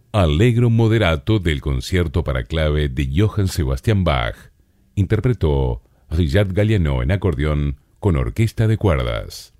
Allegro moderato del concierto para clave de Johann Sebastian Bach. Interpretó Richard Galliano en acordeón con orquesta de cuerdas.